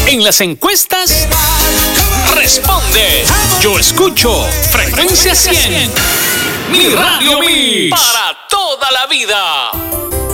En las encuestas, responde. Yo escucho Frecuencia 100. Mi Radio Mix. Para toda la vida.